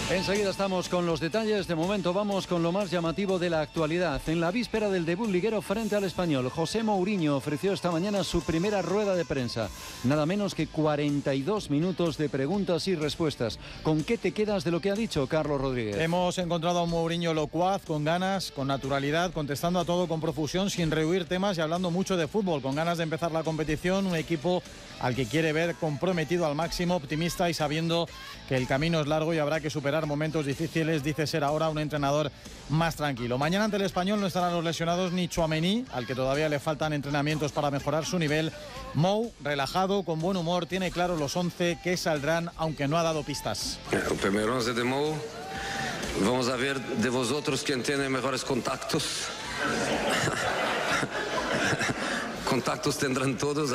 Enseguida estamos con los detalles. De momento vamos con lo más llamativo de la actualidad. En la víspera del debut liguero frente al Español, José Mourinho ofreció esta mañana su primera rueda de prensa. Nada menos que 42 minutos de preguntas y respuestas. ¿Con qué te quedas de lo que ha dicho Carlos Rodríguez? Hemos encontrado a un Mourinho locuaz, con ganas, con naturalidad, contestando a todo con profusión, sin rehuir temas y hablando mucho de fútbol, con ganas de empezar la competición, un equipo al que quiere ver comprometido al máximo, optimista y sabiendo que el camino es largo y habrá que superar momentos difíciles. Dice ser ahora un entrenador más tranquilo. Mañana ante el Español no estarán los lesionados ni Tchouaméni, al que todavía le faltan entrenamientos para mejorar su nivel. Mou, relajado, con buen humor, tiene claro los 11 que saldrán, aunque no ha dado pistas. El primer 11 de Mou, vamos a ver de vosotros quién tiene mejores contactos. Contactos tendrán todos, a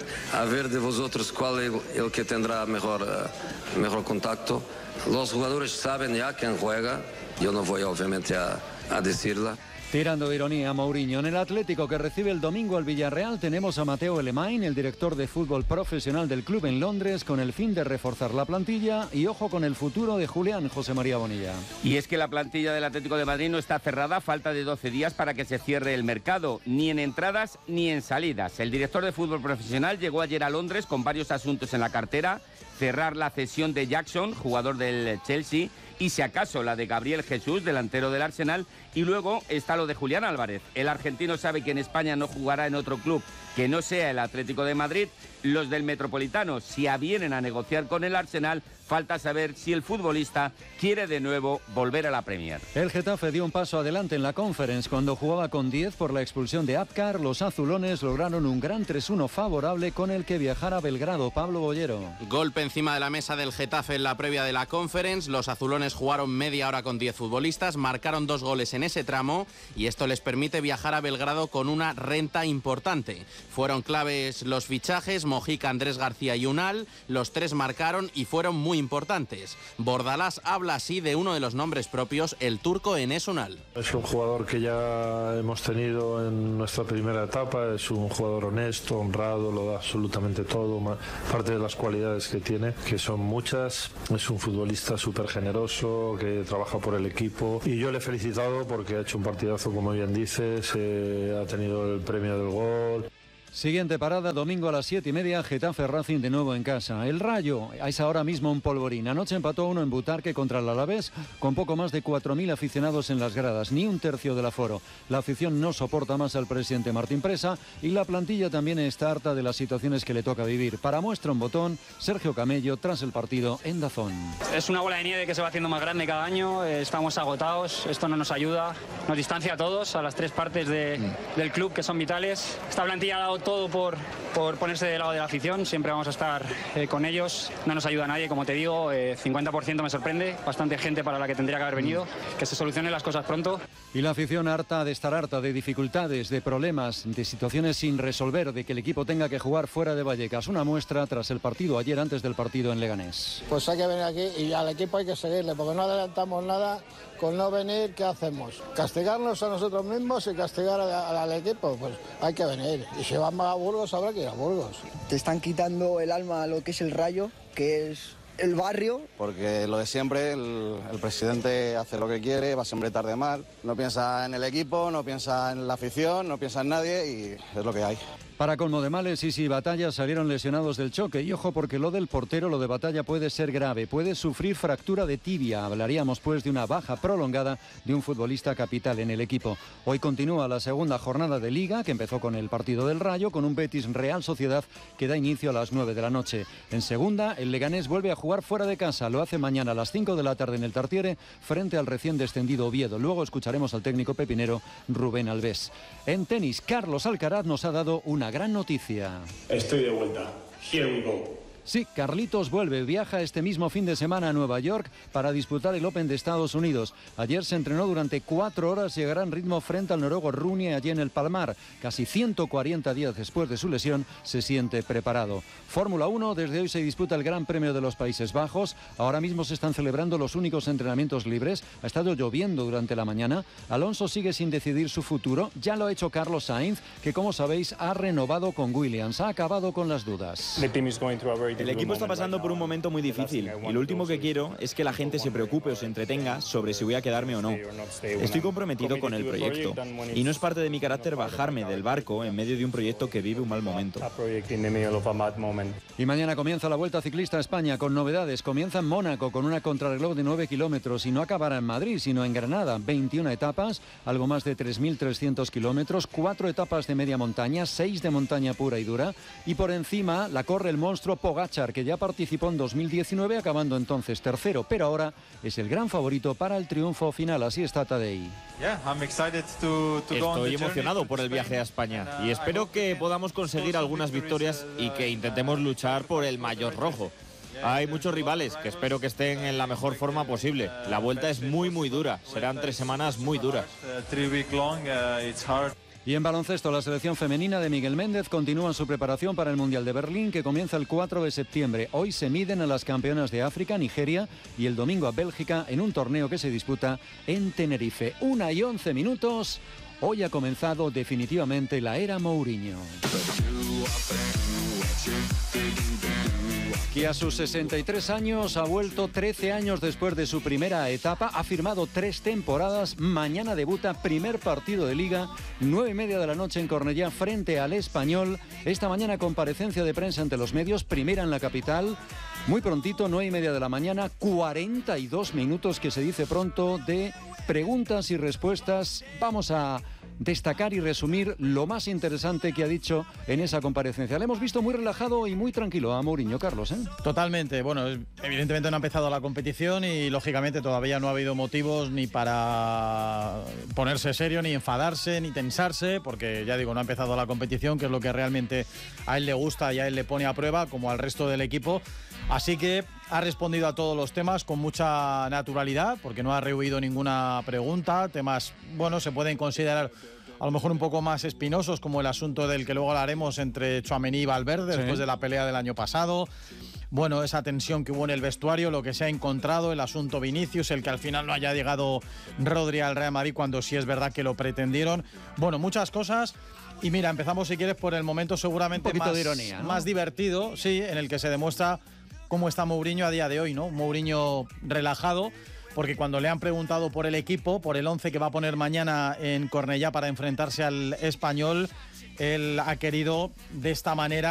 ver de vosotros cuál es el que tendrá mejor contacto. Los jugadores saben ya quién juega, yo no voy obviamente a decirla. Tirando de ironía, Mourinho. En el Atlético, que recibe el domingo al Villarreal, tenemos a Mateo Alemany, el director de fútbol profesional del club en Londres, con el fin de reforzar la plantilla. Y ojo con el futuro de Julián, José María Bonilla. Y es que la plantilla del Atlético de Madrid no está cerrada, falta de 12 días para que se cierre el mercado, ni en entradas ni en salidas. El director de fútbol profesional llegó ayer a Londres con varios asuntos en la cartera: cerrar la cesión de Jackson, jugador del Chelsea, y si acaso la de Gabriel Jesús, delantero del Arsenal, y luego está lo de Julián Álvarez. El argentino sabe que en España no jugará en otro club que no sea el Atlético de Madrid. Los del Metropolitano, si avienen a negociar con el Arsenal, falta saber si el futbolista quiere de nuevo volver a la Premier. El Getafe dio un paso adelante en la Conference. Cuando jugaba con 10 por la expulsión de Apcar, los azulones lograron un gran 3-1 favorable con el que viajar a Belgrado. Pablo Bollero. Golpe encima de la mesa del Getafe en la previa de la Conference. Los azulones jugaron media hora con 10 futbolistas, marcaron 2 goles en ese tramo y esto les permite viajar a Belgrado con una renta importante. Fueron claves los fichajes: Mojica, Andrés García y Unal. Los 3 marcaron y fueron muy importantes. Bordalás habla así de uno de los nombres propios, el turco Enes Unal. Es un jugador que ya hemos tenido en nuestra primera etapa, es un jugador honesto, honrado, lo da absolutamente todo, parte de las cualidades que tiene, que son muchas. Es un futbolista súper generoso, que trabaja por el equipo, y yo le he felicitado porque ha hecho un partidazo, como bien dices, ha tenido el premio del gol. Siguiente parada, domingo a las 7:30, Getafe Racing de nuevo en casa. El Rayo es ahora mismo un polvorín. Anoche empató 1 en Butarque contra el Alavés, con poco más de 4.000 aficionados en las gradas, ni un tercio del aforo. La afición no soporta más al presidente Martín Presa y la plantilla también está harta de las situaciones que le toca vivir. Para muestra un botón, Sergio Camello tras el partido en Dazón. Es una bola de nieve que se va haciendo más grande cada año, estamos agotados, esto no nos ayuda, nos distancia a todos, a las 3 partes del club que son vitales. Esta plantilla ha dado todo por ponerse del lado de la afición, siempre vamos a estar con ellos, no nos ayuda a nadie, como te digo, 50% me sorprende, bastante gente para la que tendría que haber venido, que se solucionen las cosas pronto. Y la afición harta de estar harta de dificultades, de problemas, de situaciones sin resolver, de que el equipo tenga que jugar fuera de Vallecas. Una muestra tras el partido ayer, antes del partido en Leganés. Pues hay que venir aquí y al equipo hay que seguirle, porque no adelantamos nada. Con no venir, ¿qué hacemos? ¿Castigarnos a nosotros mismos y castigar al equipo? Pues hay que venir. Y si vamos a Burgos, habrá que ir a Burgos. Te están quitando el alma a lo que es el Rayo, que es el barrio. Porque lo de siempre, el presidente hace lo que quiere, va siempre tarde mal. No piensa en el equipo, no piensa en la afición, no piensa en nadie y es lo que hay. Para colmo de males, Isi y Batalla salieron lesionados del choque. Y ojo, porque lo del portero, lo de Batalla, puede ser grave. Puede sufrir fractura de tibia. Hablaríamos pues de una baja prolongada de un futbolista capital en el equipo. Hoy continúa la segunda jornada de Liga, que empezó con el partido del Rayo, con un Betis Real Sociedad que da inicio a las 9 de la noche. En segunda, el Leganés vuelve a jugar fuera de casa. Lo hace mañana a las 5 de la tarde en el Tartiere, frente al recién descendido Oviedo. Luego escucharemos al técnico pepinero Rubén Alves. En tenis, Carlos Alcaraz nos ha dado una gran noticia. Estoy de vuelta. Here we go. Sí, Carlitos vuelve, viaja este mismo fin de semana a Nueva York para disputar el Open de Estados Unidos. Ayer se entrenó durante 4 horas y a gran ritmo frente al noruego Rune allí en el Palmar. Casi 140 días después de su lesión se siente preparado. Fórmula 1, desde hoy se disputa el Gran Premio de los Países Bajos. Ahora mismo se están celebrando los únicos entrenamientos libres. Ha estado lloviendo durante la mañana. Alonso sigue sin decidir su futuro. Ya lo ha hecho Carlos Sainz, que como sabéis ha renovado con Williams. Ha acabado con las dudas. The team is going through a very El equipo está pasando por un momento muy difícil y lo último que quiero es que la gente se preocupe o se entretenga sobre si voy a quedarme o no. Estoy comprometido con el proyecto y no es parte de mi carácter bajarme del barco en medio de un proyecto que vive un mal momento. Y mañana comienza la Vuelta Ciclista a España con novedades. Comienza en Mónaco con una contrarreloj de 9 kilómetros y no acabará en Madrid, sino en Granada. 21 etapas, algo más de 3.300 kilómetros, 4 etapas de media montaña, 6 de montaña pura y dura. Y por encima la corre el monstruo Pogačar, que ya participó en 2019, acabando entonces tercero, pero ahora es el gran favorito para el triunfo final. Así está Tadej. Estoy emocionado por el viaje a España y espero que podamos conseguir algunas victorias y que intentemos luchar por el maillot rojo. Hay muchos rivales que espero que estén en la mejor forma posible. La vuelta es muy dura, serán 3 semanas muy duras. Y en baloncesto, la selección femenina de Miguel Méndez continúa su preparación para el Mundial de Berlín, que comienza el 4 de septiembre. Hoy se miden a las campeonas de África, Nigeria, y el domingo a Bélgica en un torneo que se disputa en Tenerife. 1:11. Hoy ha comenzado definitivamente la era Mourinho. Que a sus 63 años ha vuelto 13 años después de su primera etapa, ha firmado 3 temporadas, mañana debuta, primer partido de Liga, 9:30 de la noche en Cornellá frente al Español. Esta mañana comparecencia de prensa ante los medios, primera en la capital, muy prontito, 9:30 de la mañana, 42 minutos, que se dice pronto, de preguntas y respuestas. Vamos a destacar y resumir lo más interesante que ha dicho en esa comparecencia. Le hemos visto muy relajado y muy tranquilo a Mourinho, Carlos, ¿eh? Totalmente. Bueno, evidentemente no ha empezado la competición y lógicamente todavía no ha habido motivos ni para ponerse serio, ni enfadarse, ni tensarse, porque ya digo, no ha empezado la competición, que es lo que realmente a él le gusta y a él le pone a prueba, como al resto del equipo. Así que ha respondido a todos los temas con mucha naturalidad, porque no ha rehuido ninguna pregunta. Temas, bueno, se pueden considerar a lo mejor un poco más espinosos, como el asunto del que luego hablaremos entre Tchouaméni y Valverde, después de la pelea del año pasado. Bueno, esa tensión que hubo en el vestuario, lo que se ha encontrado, el asunto Vinicius, el que al final no haya llegado Rodri al Real Madrid cuando sí es verdad que lo pretendieron. Bueno, muchas cosas. Y mira, empezamos, si quieres, por el momento seguramente más, de ironía, ¿no? Más divertido, sí, en el que se demuestra cómo está Mourinho a día de hoy, ¿no? Mourinho relajado, porque cuando le han preguntado por el equipo, por el 11 que va a poner mañana en Cornellá para enfrentarse al Español, él ha querido de esta manera